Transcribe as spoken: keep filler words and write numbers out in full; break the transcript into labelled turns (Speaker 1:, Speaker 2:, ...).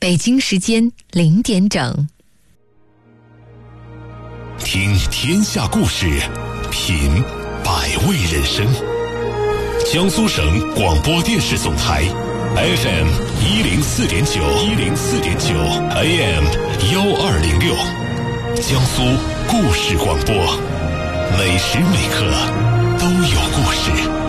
Speaker 1: 北京时间零点整。
Speaker 2: 听天下故事，品百味人生。江苏省广播电视总台 F M 一零四点九，一零四点九 A M 幺二零六，江苏故事广播，每时每刻都有故事。